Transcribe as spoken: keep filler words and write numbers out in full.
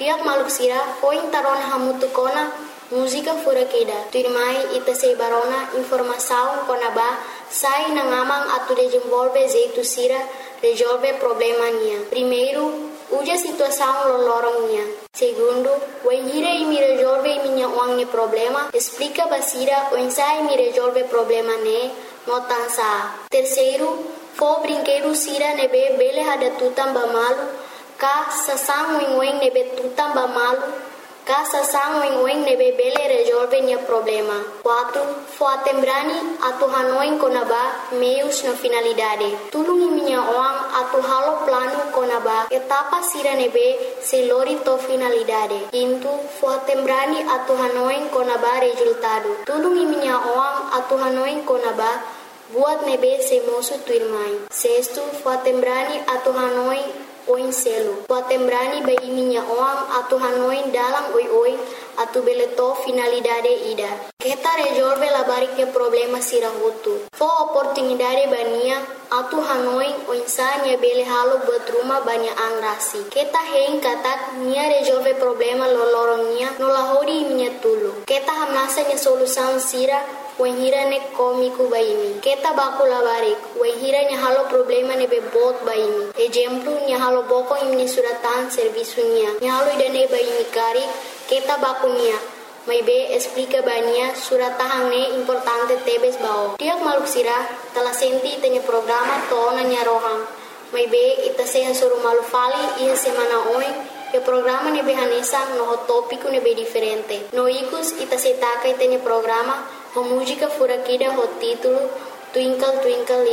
Tiak maluk sira foi tarona hamutu kona música fura keda. Tuirmai ita sei barona informação konaba sai na ngamang atu desenvolve jeito sira resolve problema nia. Primeiro, uja situação lolorong nia. Segundo, o hira e me resolve minha wangi problema, explica basira o ensai me resolve problema ne notansa. Terceiro, fo brinquedo sira nebe bele hada tutam bamalu, ka sasang wing wing nebe tutam bamalu, ka sasang wing wing nebe bele resolve nia problema. Quatro, fo atembrani atu hanoin konaba meios na finalidade. Tulungi minha oang atu halo plano konaba etapa sira nebe selori to finalidade. Quinto, fo atembrani atu hanoin konaba resultado. Tulungi minha oang atu hanoin konaba buat nebe se mosu tuirmai. Sexto, fo atembrani atu hanoin oin selo. Fo atembrani bai minha oang atu hanoin dalam oi oi atu beleto finalidade ida. Kita resolve labari ke problema sira hutu. Fo oportunidade bania atu hanoin oinsanya bele halo buat rumah banyak angrasi. Kita hein katak nia resolve problema lolorongnya nolahori minha tulu. Kita hamnasa nya solusan sira wahira ne komiku baimi. Kita baku labarik wahira nya halo problema ne bebot baimi. Exemplo nya halo boko imni suratan servisunya. Nya halo idane baimi kari kita baku nia. Mai be explica bania suratahang ne importante tebes bao. Tiak maluk sira telah senti tanya programa tona nya rohang. Mai be ita seha suru malu fali in semana oi ke programa ne be hanesa no topico ne be diferente. No ikus ita setaka tanya programa ho música fura kida ho título Twinkle Twinkle